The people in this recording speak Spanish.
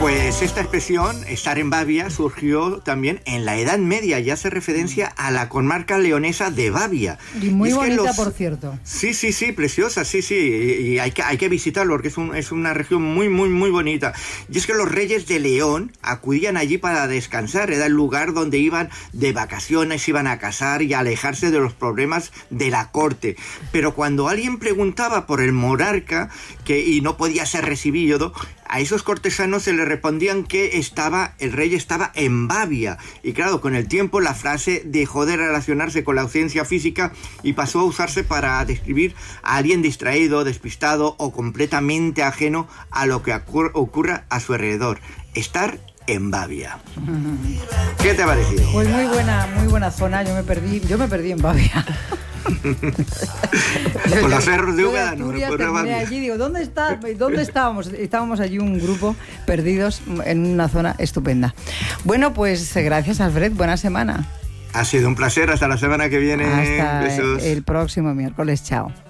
Pues esta expresión, estar en Babia, surgió también en la Edad Media, y hace referencia a la comarca leonesa de Babia. Y muy bonita, por cierto. Sí, preciosa, sí, y hay que visitarlo, porque es una región muy, muy, muy bonita. Y es que los reyes de León acudían allí para descansar, era el lugar donde iban de vacaciones, iban a casar y a alejarse de los problemas de la corte. Pero cuando alguien preguntaba por el monarca y no podía ser recibido, a esos cortesanos se les respondían que el rey estaba en Babia. Y claro, con el tiempo la frase dejó de relacionarse con la ausencia física y pasó a usarse para describir a alguien distraído, despistado o completamente ajeno a lo que ocurra a su alrededor. Estar en Babia. ¿Qué te ha parecido? Pues muy buena zona. Yo me perdí en Babia. Con los cerros de Úbeda, no terminé allí, digo, ¿dónde estábamos? Estábamos allí un grupo perdidos en una zona estupenda. Bueno, pues gracias, Alfred, buena semana. Ha sido un placer, hasta la semana que viene. Hasta Besos. El próximo miércoles, chao.